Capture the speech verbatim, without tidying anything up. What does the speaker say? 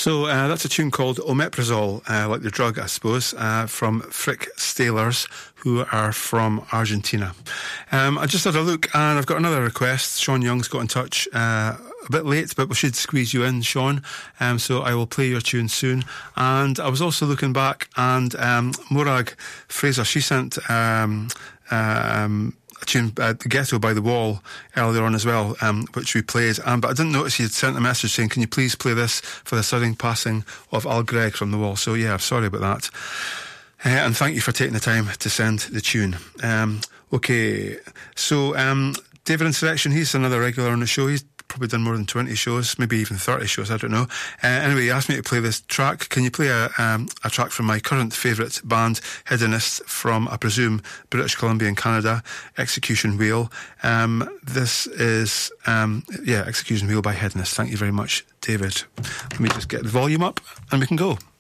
So uh, that's a tune called Omeprazole, uh, like the drug, I suppose, uh, from Frick Stalers, who are from Argentina. Um, I just had a look, and I've got another request. Sean Young's got in touch uh, a bit late, but we should squeeze you in, Sean. Um, so I will play your tune soon. And I was also looking back, and um, Morag Fraser, she sent um, um, a tune, uh, The Ghetto by The Wall, earlier on as well, um, which we played. Um, but I didn't notice he had sent a message saying, can you please play this for the sudden passing of Al Gregg from The Wall? So yeah, sorry about that. Uh, and thank you for taking the time to send the tune. Um, okay, so um, David Insurrection, he's another regular on the show. He's probably done more than twenty shows, maybe even thirty shows, I don't know. Uh, anyway, he asked me to play this track. Can you play a, um, a track from my current favourite band, Hedonist, from, I presume, British Columbia and Canada, Execution Wheel. Um, this is, um, yeah, Execution Wheel by Hedonist. Thank you very much, David. Let me just get the volume up and we can go.